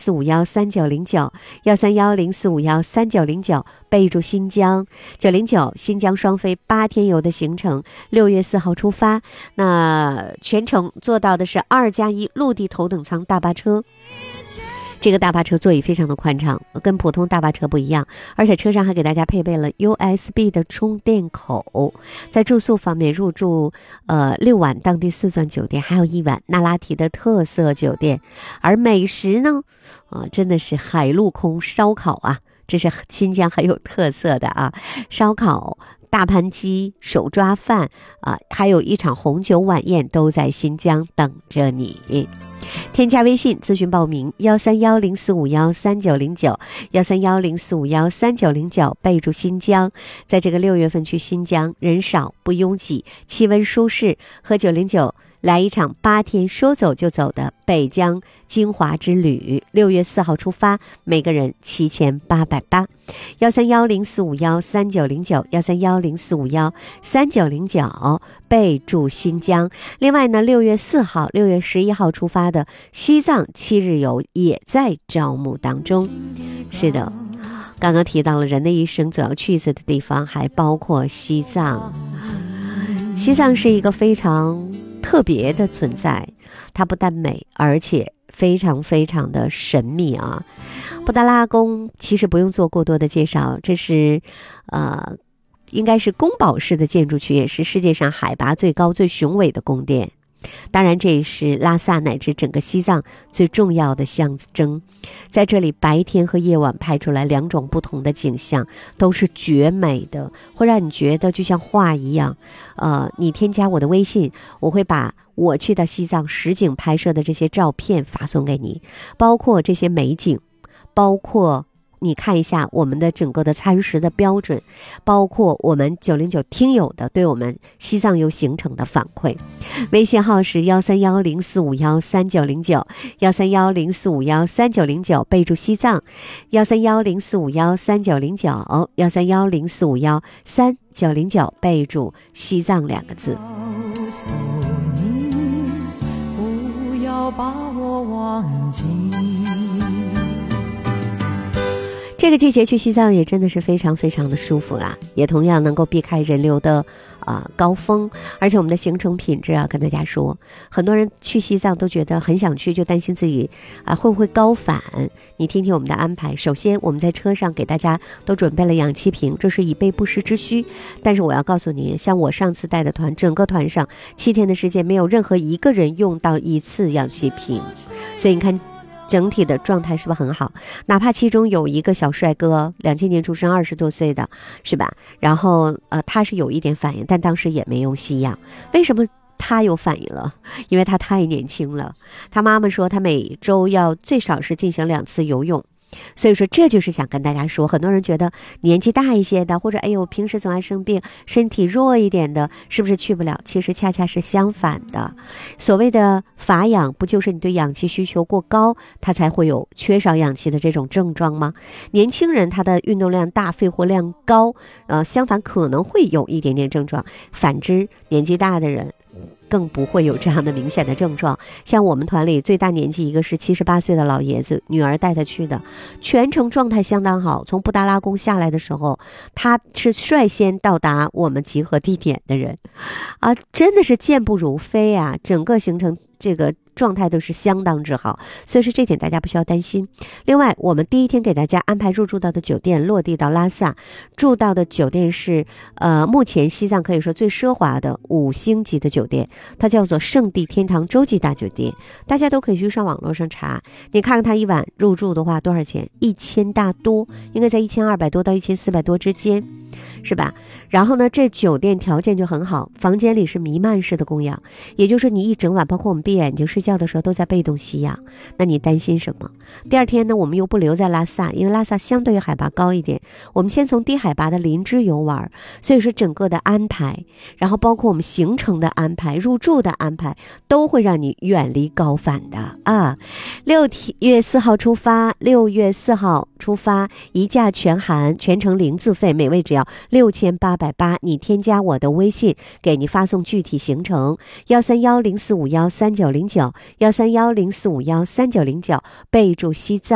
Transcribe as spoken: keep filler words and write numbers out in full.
四五幺三九零九，幺三幺零四五幺三九零九，备注新疆九零九，新疆双飞八天游的行程，六月四号出发。那全程做到的是二加一陆地头等舱大巴车。这个大巴车座椅非常的宽敞，跟普通大巴车不一样，而且车上还给大家配备了 U S B 的充电口。在住宿方面，入住呃六晚当地四钻酒店，还有一晚那拉提的特色酒店。而美食呢，啊、呃，真的是海陆空烧烤啊，这是新疆很有特色的啊，烧烤。大盘鸡、手抓饭啊，还有一场红酒晚宴都在新疆等着你。添加微信咨询报名幺三幺零四五幺三九零九，幺三幺零四五幺三九零九，备注新疆。在这个六月份去新疆，人少不拥挤，气温舒适，喝九零九。来一场八天说走就走的北疆精华之旅，六月四号出发，每个人七千八百八，幺三幺零四五幺三九零九，幺三幺零四五幺三九零九，备注新疆。另外呢，六月四号、六月十一号出发的西藏七日游也在招募当中。是的，刚刚提到了人的一生总要去一次的地方，还包括西藏。西藏是一个非常特别的存在，它不但美，而且非常非常的神秘啊！布达拉宫其实不用做过多的介绍，这是呃，应该是宫保式的建筑群，也是世界上海拔最高、最雄伟的宫殿。当然，这也是拉萨乃至整个西藏最重要的象征。在这里，白天和夜晚拍出来两种不同的景象，都是绝美的，会让你觉得就像画一样。呃，你添加我的微信，我会把我去到西藏实景拍摄的这些照片发送给你，包括这些美景，包括你看一下我们的整个的餐食的标准，包括我们九零九听友的对我们西藏游行程的反馈。微信号是幺三幺零四五幺三九零九，幺三幺零四五幺三九零九，备注西藏，幺三幺零四五幺三九零九，幺三幺零四五幺三九零九，备注西藏两个字。告诉你，不要把我忘记。这个季节去西藏也真的是非常非常的舒服啦，也同样能够避开人流的啊、呃、高峰，而且我们的行程品质啊，跟大家说，很多人去西藏都觉得很想去，就担心自己啊、呃、会不会高反。你听听我们的安排，首先我们在车上给大家都准备了氧气瓶，这是以备不时之需。但是我要告诉你，像我上次带的团，整个团上七天的时间没有任何一个人用到一次氧气瓶，所以你看整体的状态是不是很好？哪怕其中有一个小帅哥，两千年出生，二十多岁的，是吧？然后呃，他是有一点反应，但当时也没用吸氧。为什么他有反应了？因为他太年轻了。他妈妈说，他每周要最少是进行两次游泳。所以说这就是想跟大家说，很多人觉得年纪大一些的，或者哎呦平时总爱生病，身体弱一点的，是不是去不了？其实恰恰是相反的。所谓的乏氧，不就是你对氧气需求过高，它才会有缺少氧气的这种症状吗？年轻人他的运动量大，肺活量高，呃，相反可能会有一点点症状。反之，年纪大的人更不会有这样的明显的症状。像我们团里最大年纪一个是七十八岁的老爷子，女儿带他去的，全程状态相当好。从布达拉宫下来的时候，他是率先到达我们集合地点的人啊，真的是健步如飞啊！整个行程这个状态都是相当之好，所以说这点大家不需要担心。另外，我们第一天给大家安排入住到的酒店，落地到拉萨，住到的酒店是呃目前西藏可以说最奢华的五星级的酒店，它叫做圣地天堂洲际大酒店，大家都可以去上网络上查，你看看它一晚入住的话多少钱？一千大多，应该在一千二百多到一千四百多之间，是吧？然后呢，这酒店条件就很好，房间里是弥漫式的供氧，也就是你一整晚，包括我们闭眼睛睡觉的时候都在被动吸氧，那你担心什么？第二天呢，我们又不留在拉萨，因为拉萨相对于海拔高一点，我们先从低海拔的林芝游玩，所以说整个的安排，然后包括我们行程的安排、入住的安排，都会让你远离高反的啊。六月四号出发，六月四号出发，一价全含，全程零自费，每位只要六千八百八。你添加我的微信，给你发送具体行程，幺三幺零四五幺三九零九，幺三幺零四五幺三九零九，备注西藏。